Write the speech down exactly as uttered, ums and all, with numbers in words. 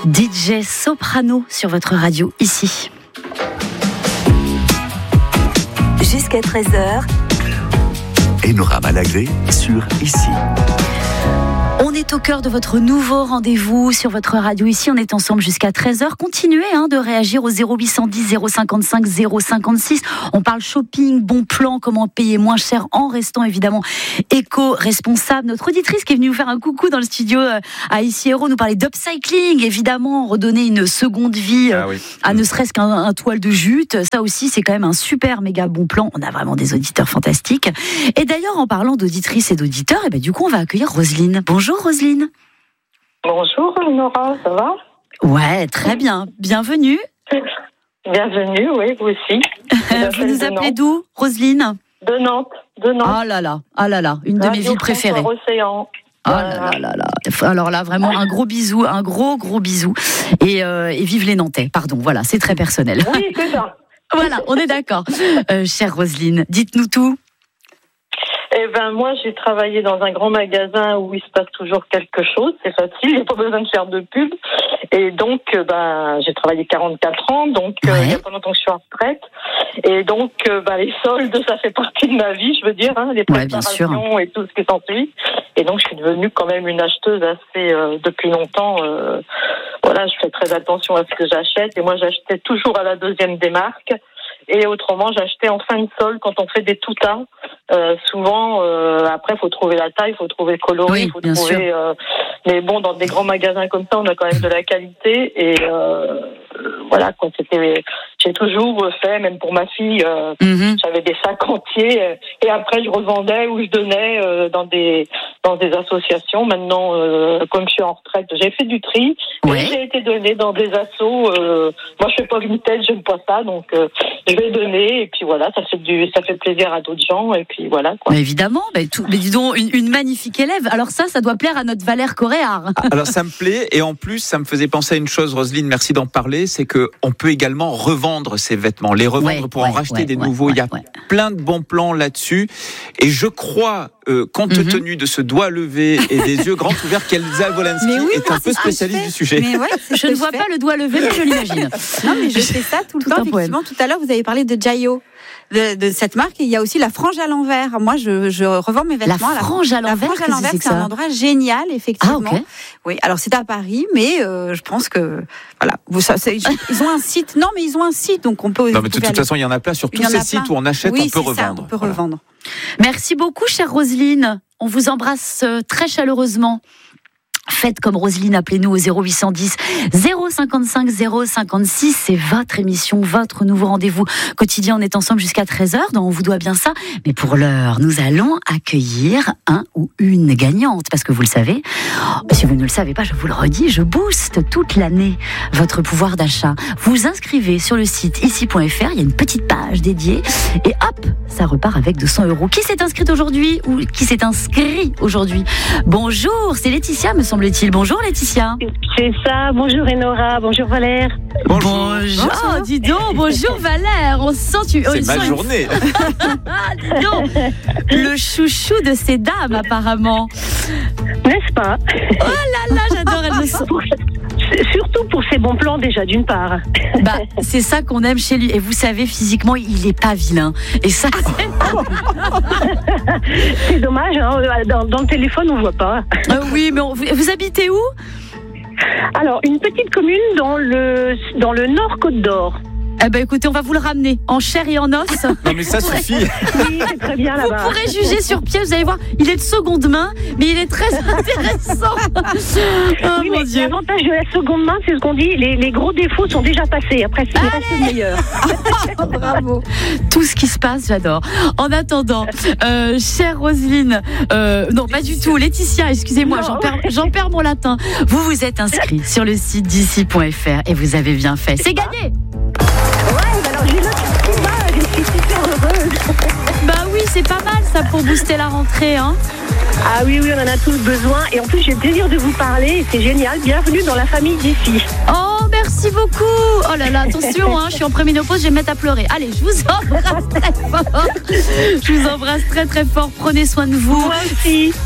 D J Soprano sur votre radio ici. Jusqu'à treize heures. Enora Malagré sur Ici. On est au cœur de votre nouveau rendez-vous sur votre radio ici. On est ensemble jusqu'à treize heures. Continuez hein, de réagir au zéro huit cent dix zéro cinquante-cinq zéro cinquante-six. On parle shopping, bon plan, comment payer moins cher en restant évidemment éco-responsable. Notre auditrice qui est venue nous faire un coucou dans le studio à Ici Héros nous parlait d'upcycling, évidemment, redonner une seconde vie ah oui. à ne serait-ce qu'un un toile de jute. Ça aussi, c'est quand même un super méga bon plan. On a vraiment des auditeurs fantastiques. Et d'ailleurs, en parlant d'auditrices et d'auditeurs, et ben, du coup, on va accueillir Roselyne. Bonjour. Bonjour Roselyne. Bonjour Nora, ça va ? Ouais, très bien. Bienvenue. Bienvenue, oui, vous aussi. Vous nous appelez d'où, Roselyne ? De Nantes. De Nantes. Ah là là, ah là là, une de mes villes préférées. Océan. Ah là là là là. Alors là, vraiment un gros bisou, un gros gros bisou. Et, euh, et vive les Nantais. Pardon, voilà, c'est très personnel. Oui, c'est ça. Voilà, on est d'accord. Euh, chère Roselyne, dites-nous tout. Eh ben moi j'ai travaillé dans un grand magasin où il se passe toujours quelque chose, c'est facile, il n'y a pas besoin de faire de pub. Et donc ben j'ai travaillé quarante-quatre ans, donc ouais. euh, il n'y a pas longtemps que je suis en retraite. Et donc euh, ben, les soldes ça fait partie de ma vie, je veux dire, hein, les préparations ouais, et tout ce qui s'ensuit. Et donc je suis devenue quand même une acheteuse assez euh, depuis longtemps. Euh, voilà, je fais très attention à ce que j'achète et moi j'achetais toujours à la deuxième des marques. Et autrement, j'achetais en fin de solde quand on fait des tout-tas. Euh, souvent, euh, après, il faut trouver la taille, il faut trouver le coloris, il oui, faut trouver... Euh, mais bon, dans des grands magasins comme ça, on a quand même de la qualité. Et euh, voilà, quand c'était... J'ai toujours fait, même pour ma fille, euh, mm-hmm. j'avais des sacs entiers. Euh, et après, je revendais ou je donnais euh, dans des dans des associations. Maintenant, euh, comme je suis en retraite, j'ai fait du tri. Ouais. Et j'ai été donnée dans des assos. Euh, moi, je fais pas Vinted, j'aime pas ça. Donc, euh, je vais donner. Et puis voilà, ça fait, du, ça fait plaisir à d'autres gens. Et puis voilà. Quoi. Mais évidemment. Mais, tout, mais dis donc, une, une magnifique élève. Alors ça, ça doit plaire à notre Valère Coréard. Alors ça me plaît. Et en plus, ça me faisait penser à une chose, Roselyne, merci d'en parler. C'est qu'on peut également revendre ces vêtements. Les revendre ouais, pour ouais, en racheter ouais, des ouais, nouveaux. Ouais, Il y a ouais. plein de bons plans là-dessus. Et je crois, euh, compte mm-hmm. tenu de ce doigt levé et des yeux grands ouverts, qu'Elsa Wolanski oui, est un peu spécialiste du sujet. Mais ouais, je ne vois pas le doigt levé, mais je l'imagine. Non, mais je fais ça tout le tout temps. Effectivement, tout à l'heure, vous avez parlé de Jayo. De, de cette marque, et il y a aussi la frange à l'envers. Moi, je, je revends mes vêtements. La frange à l'envers, la frange à l'envers, c'est, c'est un endroit génial, effectivement. Ah, okay. Oui, alors c'est à Paris, mais euh, je pense que voilà, vous, ça, c'est, ils ont un site. Non, mais ils ont un site, donc on peut. Non, mais de toute façon, il y en a plein sur tous ces sites où on achète, oui, on peut revendre. Ça, on peut revendre. Voilà. Merci beaucoup, chère Roselyne. On vous embrasse très chaleureusement. Faites comme Roselyne, appelez-nous au zéro huit cent dix zéro cinquante-cinq zéro cinquante-six. C'est votre émission, votre nouveau rendez-vous quotidien. On est ensemble jusqu'à treize heures, donc on vous doit bien ça. Mais pour l'heure, nous allons accueillir un ou une gagnante. Parce que vous le savez, si vous ne le savez pas, je vous le redis, je booste toute l'année votre pouvoir d'achat. Vous inscrivez sur le site ici point f r, il y a une petite page dédiée. Et hop, ça repart avec deux cents euros. Qui s'est inscrite aujourd'hui ou qui s'est inscrit aujourd'hui ? Bonjour, c'est Laetitia, me semble semble-t-il. Bonjour Laetitia. C'est ça, bonjour Enora, bonjour Valère. Bonjour. Bonjour. Oh, dis donc, bonjour Valère. On sent tu. C'est oh, ma sent journée. Dis donc, le chouchou de ces dames apparemment. N'est-ce pas? Oh là là, j'adore. Elle me sent. Surtout pour ses bons plans déjà, d'une part. Bah, c'est ça qu'on aime chez lui. Et vous savez, physiquement, il est pas vilain. Et ça, c'est, c'est dommage. Hein, dans, dans le téléphone, on voit pas. Euh, oui, mais on, vous, vous habitez où? Alors, une petite commune dans le dans le Nord Côte d'Or. Eh ben écoutez, on va vous le ramener en chair et en os. Non mais ça pourrez... suffit. Oui, c'est très bien là-bas. Vous pourrez juger sur pied, vous allez voir, il est de seconde main, mais il est très intéressant. Oh oui, mon mais Dieu. L'avantage de la seconde main, c'est ce qu'on dit, les, les gros défauts sont déjà passés. Après, c'est le reste le meilleur. Oh, bravo. Tout ce qui se passe, j'adore. En attendant, euh, chère Roselyne, euh, non pas du tout, Laetitia, excusez-moi, j'en perds, j'en perds mon latin. Vous vous êtes inscrit sur le site d'ici point f r et vous avez bien fait. C'est gagné. Ouais, alors j'ai notre combat, je suis super heureuse. Bah oui, c'est pas mal ça pour booster la rentrée, hein. Ah oui, oui, on en a tous besoin. Et en plus, j'ai le plaisir de vous parler. C'est génial. Bienvenue dans la famille d'ici. Oh, merci beaucoup. Oh là là, attention, hein, je suis en préménopause, je vais me mettre à pleurer. Allez, je vous embrasse très fort. Je vous embrasse très très fort. Prenez soin de vous. Moi aussi.